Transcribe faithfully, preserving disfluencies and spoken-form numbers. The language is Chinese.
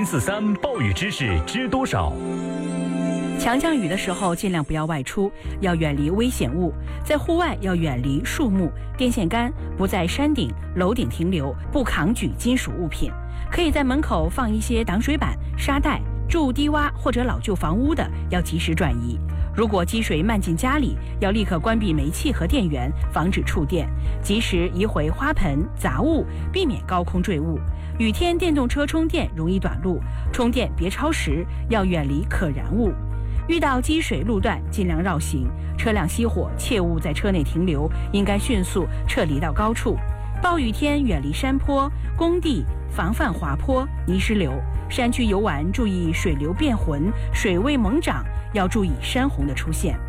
零四三暴雨知识知多少？ 强降雨的时候，尽量不要外出，要远离危险物。在户外要远离树木、电线杆，不在山顶、楼顶停留，不扛举金属物品。可以在门口放一些挡水板、沙袋。住低洼或者老旧房屋的，要及时转移。如果积水漫进家里，要立刻关闭煤气和电源，防止触电，及时移回花盆、杂物，避免高空坠物。雨天电动车充电容易短路，充电别超时，要远离可燃物。遇到积水路段，尽量绕行，车辆熄火切勿在车内停留，应该迅速撤离到高处。暴雨天远离山坡、工地，防范滑坡、泥石流。山区游玩注意水流变浑，水位猛涨，要注意山洪的出现。